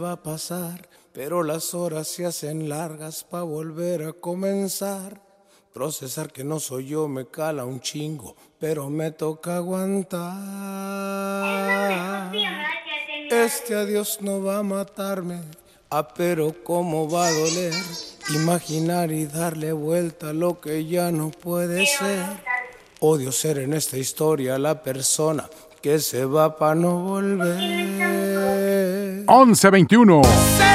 Va a pasar, pero las horas se hacen largas pa' volver a comenzar. Procesar que no soy yo me cala un chingo, pero me toca aguantar. Este adiós no va a matarme, pero cómo va a doler. Imaginar y darle vuelta a lo que ya no puede ser. Odio ser en esta historia la persona que se va pa' no volver. 11:21.